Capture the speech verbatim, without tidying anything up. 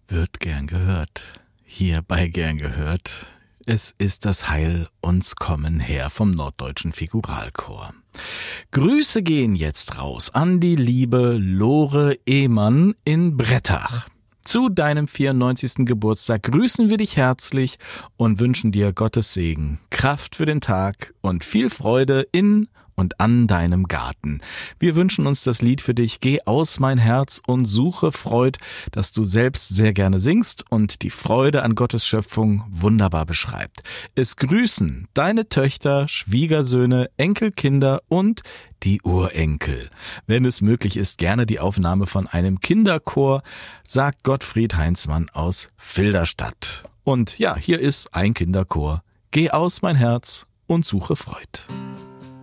wird gern gehört. Hier bei Gern gehört. Es ist das Heil uns kommen her vom Norddeutschen Figuralchor. Grüße gehen jetzt raus an die liebe Lore Ehmann in Brettach. Zu deinem vierundneunzigsten Geburtstag grüßen wir dich herzlich und wünschen dir Gottes Segen, Kraft für den Tag und viel Freude in und an deinem Garten. Wir wünschen uns das Lied für dich, Geh aus mein Herz und suche Freud, das du selbst sehr gerne singst und die Freude an Gottes Schöpfung wunderbar beschreibt. Es grüßen deine Töchter, Schwiegersöhne, Enkelkinder und die Urenkel. Wenn es möglich ist, gerne die Aufnahme von einem Kinderchor, sagt Gottfried Heinzmann aus Filderstadt. Und ja, hier ist ein Kinderchor. Geh aus mein Herz und suche Freud.